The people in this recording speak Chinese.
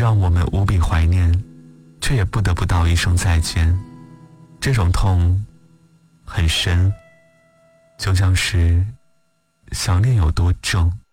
让我们无比怀念，却也不得不道一声再见。这种痛很深，就像是想念有多重，